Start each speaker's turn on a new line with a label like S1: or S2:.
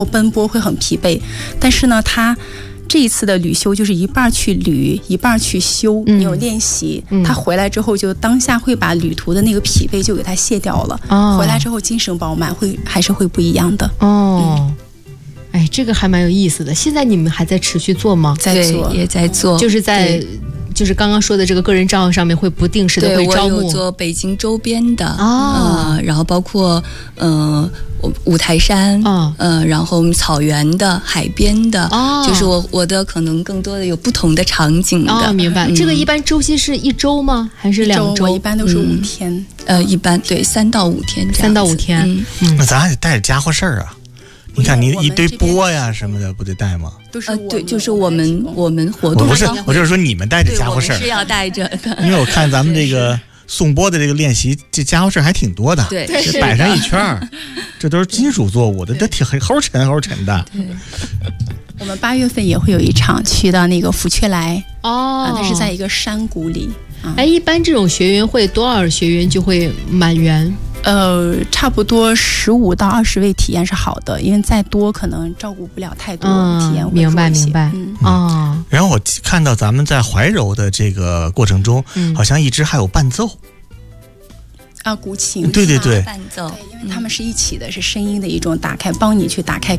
S1: 奔波会很疲惫，但是呢，他这一次的旅修就是一半去旅，一半去修，你有练习，他回来之后就当下会把旅途的那个疲惫就给他卸掉了，回来之后精神饱满，还是会不一样的。
S2: 哎，这个还蛮有意思的。现在你们还在持续做吗？
S3: 在做，也在做，
S2: 就是刚刚说的这个个人账号上面会不定时的会招募。
S3: 我有做北京周边的然后包括五台山然后草原的、海边的，就是我的可能更多的有不同的场景的。
S2: 明白。这个一般周期是1周吗？还是2周？
S1: 我一般都是5天。
S3: 一般对3到5天这样。
S2: 3到5天。
S4: 那咱还得带着家伙事儿啊。你看，你一堆钵呀什么的，不得带吗？
S3: 对，就是我们活动。
S4: 不是，我就是说你们带着家伙事儿。
S3: 是要带着的。
S4: 因为我看咱们这个颂钵的这个练习，这家伙事儿还挺多的。
S3: 对，
S4: 摆上一圈，这都是金属作物的，这挺齁沉的。
S1: 我们8月份也会有一场去到那个福雀来那是在一个山谷里。
S2: 一般这种学员会多少学员就会满员？
S1: 差不多15到20位体验是好的，因为再多可能照顾不了太多体验。
S2: 明白。
S4: 然后我看到咱们在怀柔的这个过程中，好像一直还有伴奏。
S1: 古琴。
S4: 对，
S3: 伴奏。
S1: 因为他们是一起的，是声音的一种打开，帮你去打开